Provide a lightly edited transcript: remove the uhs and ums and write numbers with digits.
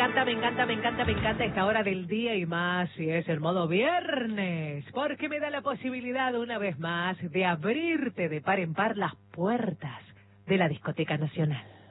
me encanta esta hora del día y más si es el modo viernes, porque me da la posibilidad una vez más de abrirte de par en par las puertas de la Discoteca Nacional.